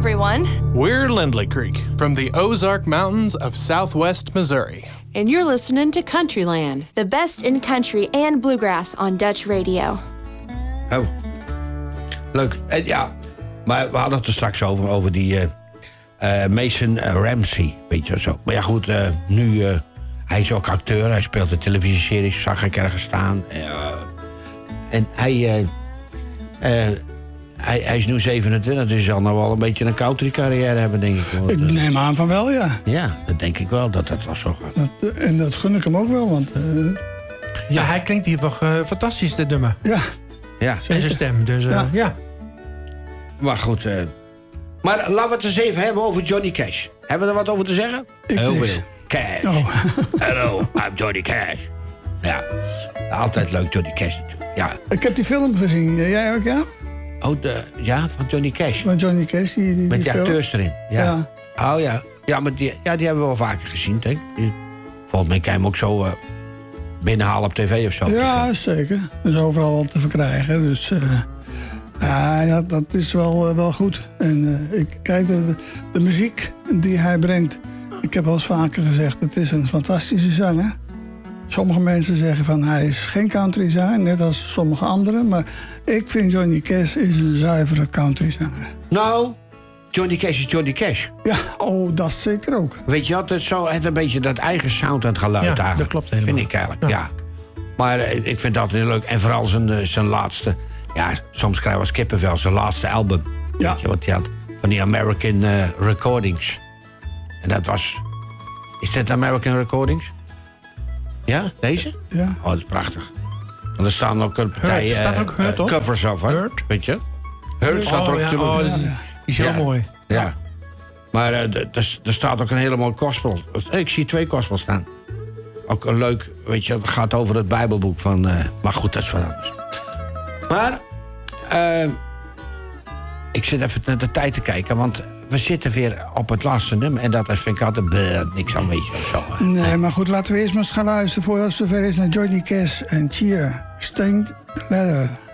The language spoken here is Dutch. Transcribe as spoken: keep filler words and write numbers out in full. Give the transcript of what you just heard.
everyone. We're Lindley Creek. From the Ozark Mountains of southwest Missouri. And you're listening to Countryland. The best in country and bluegrass on Dutch radio. Oh, leuk. En ja, maar we hadden het er straks over, over die uh, uh, Mason Ramsey, weet je zo. Maar ja goed, uh, nu, uh, hij is ook acteur, hij speelt de televisieseries, zag ik ergens staan. Uh, en hij, uh, uh, hij, hij is nu zevenentwintig, dus hij zal nou wel een beetje een country carrière hebben, denk ik. Want, ik neem aan van wel, ja. Ja, dat denk ik wel, dat dat wel zo gaat. Dat, en dat gun ik hem ook wel, want... Uh, ja, hij klinkt hier wel uh, fantastisch, de nummer. Ja. Ja. En zijn stem, dus uh, ja. ja. Maar goed, uh, maar laten we het eens even hebben over Johnny Cash. Hebben we er wat over te zeggen? Ik Heel niks. veel. Cash. Oh. Hello, I'm Johnny Cash. Ja, altijd leuk Johnny Cash natuurlijk. Ja. Ik heb die film gezien. Jij ook, ja? Oh, de, ja, van Johnny Cash. Van Johnny Cash, die, die, Met die die film. acteurs erin. Ja. ja. Oh ja. Ja, maar die, ja, die hebben we wel vaker gezien, denk ik. Die, volgens mij kan je hem ook zo uh, binnenhalen op tv of zo. Ja, zeker. Dat is overal wel te verkrijgen. Dus uh, ja, ja, dat is wel, uh, wel goed. En uh, ik kijk, de, de, de muziek die hij brengt... Ik heb al eens vaker gezegd, het is een fantastische zanger. Sommige mensen zeggen van hij is geen countryzanger, net als sommige anderen. Maar ik vind Johnny Cash is een zuivere countryzanger. Nou, Johnny Cash is Johnny Cash. Ja, oh, dat zeker ook. Weet je wat, het, zo, het een beetje dat eigen sound en het geluid Ja, eigenlijk. dat klopt helemaal. Vind ik eigenlijk, ja. Ja. Maar uh, ik vind dat heel leuk. En vooral zijn, zijn laatste, ja, soms krijgen we als kippenvel, zijn laatste album. Ja. Weet je wat hij had? Van die American uh, Recordings. En dat was... Is dit American Recordings? Ja, deze? Ja. Oh, dat is prachtig. En er staan ook een partij Hurt, staat uh, ook Hurt uh, op? covers af, hè? Hurt? Weet je? Hurt staat er ook ja, natuurlijk. oh, dat is, Ja. die is heel Ja. mooi. Ja. Maar uh, d- d- er staat ook een helemaal gospel. Ik zie twee gospels staan. Ook een leuk, weet je, het gaat over het Bijbelboek van... Uh, maar goed, dat is wat anders. Maar, uh, ik zit even naar de tijd te kijken, want we zitten weer op het laatste nummer. En dat is, vind ik altijd bleh, niks aan beetje of zo. Nee, maar goed, laten we eerst maar eens gaan luisteren... voordat het zover is naar Johnny Cash en Cheer. Stained Leather.